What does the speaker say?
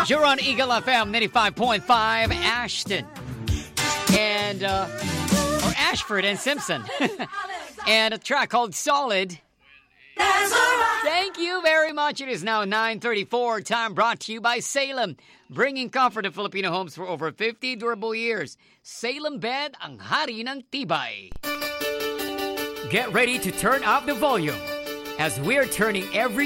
You're on Eagle FM 95.5, Ashton. And, or Ashford and Simpson. And a track called Solid. Thank you very much. It is now 9:34. Time brought to you by Salem. Bringing comfort to Filipino homes for over 50 durable years. Salem Bed, ang hari ng tibay. Get ready to turn up the volume as we're turning every